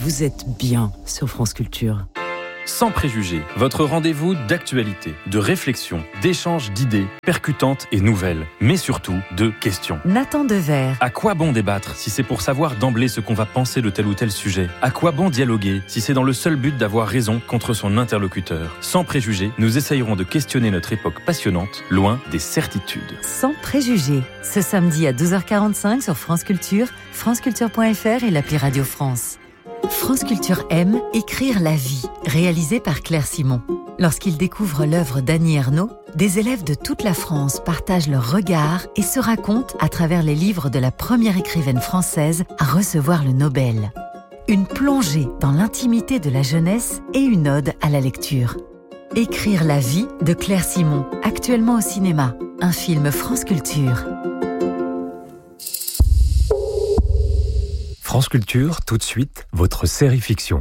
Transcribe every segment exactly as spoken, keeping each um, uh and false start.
vous êtes bien sur France Culture. Sans préjugés, votre rendez-vous d'actualité, de réflexion, d'échange d'idées percutantes et nouvelles, mais surtout de questions. Nathan Dever. À quoi bon débattre si c'est pour savoir d'emblée ce qu'on va penser de tel ou tel sujet ? À quoi bon dialoguer si c'est dans le seul but d'avoir raison contre son interlocuteur ? Sans préjugés, nous essayerons de questionner notre époque passionnante, loin des certitudes. Sans préjugés, ce samedi à douze heures quarante-cinq sur France Culture, franceculture point f r et l'appli Radio France. France Culture aime écrire la vie, réalisé par Claire Simon. Lorsqu'ils découvrent l'œuvre d'Annie Ernaux, des élèves de toute la France partagent leurs regards et se racontent à travers les livres de la première écrivaine française à recevoir le Nobel. Une plongée dans l'intimité de la jeunesse et une ode à la lecture. Écrire la vie de Claire Simon, actuellement au cinéma, un film France Culture. France Culture, tout de suite, votre série fiction.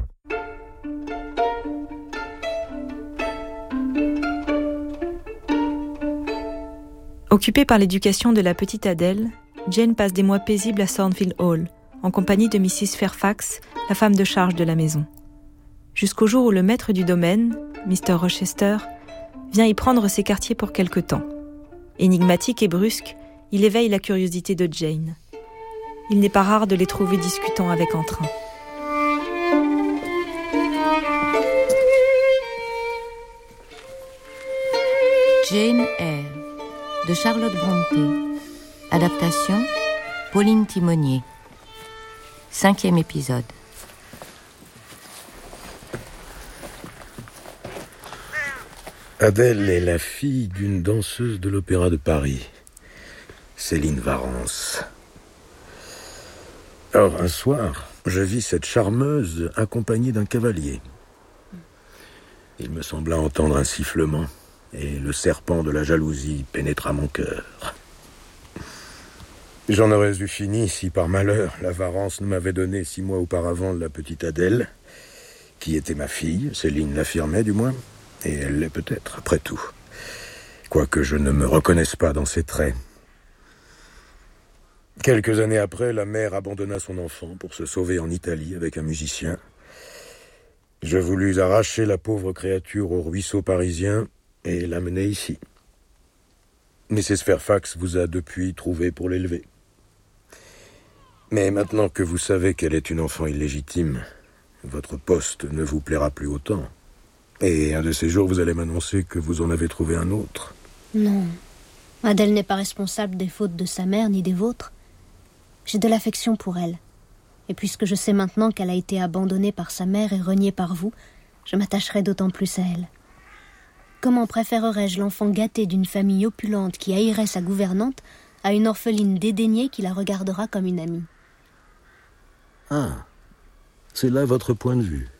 Occupée par l'éducation de la petite Adèle, Jane passe des mois paisibles à Thornfield Hall, en compagnie de missus Fairfax, la femme de charge de la maison. Jusqu'au jour où le maître du domaine, mister Rochester, vient y prendre ses quartiers pour quelque temps. Énigmatique et brusque, il éveille la curiosité de Jane. Il n'est pas rare de les trouver discutant avec entrain. Jane Eyre, de Charlotte Brontë. Adaptation, Pauline Timonier. Cinquième épisode. Adèle est la fille d'une danseuse de l'Opéra de Paris, Céline Varens. Or, un soir, je vis cette charmeuse accompagnée d'un cavalier. Il me sembla entendre un sifflement, et le serpent de la jalousie pénétra mon cœur. J'en aurais eu fini si, par malheur, la Varens ne m'avait donné six mois auparavant la petite Adèle, qui était ma fille, Céline l'affirmait du moins, et elle l'est peut-être, après tout, quoique je ne me reconnaisse pas dans ses traits. Quelques années après, la mère abandonna son enfant pour se sauver en Italie avec un musicien. Je voulus arracher la pauvre créature au ruisseau parisien et l'amener ici. missus Fairfax vous a depuis trouvé pour l'élever. Mais maintenant que vous savez qu'elle est une enfant illégitime, votre poste ne vous plaira plus autant. Et un de ces jours, vous allez m'annoncer que vous en avez trouvé un autre. Non, Adèle n'est pas responsable des fautes de sa mère ni des vôtres. J'ai de l'affection pour elle. Et puisque je sais maintenant qu'elle a été abandonnée par sa mère et reniée par vous, je m'attacherai d'autant plus à elle. Comment préférerais-je l'enfant gâté d'une famille opulente qui haïrait sa gouvernante à une orpheline dédaignée qui la regardera comme une amie ? Ah, c'est là votre point de vue.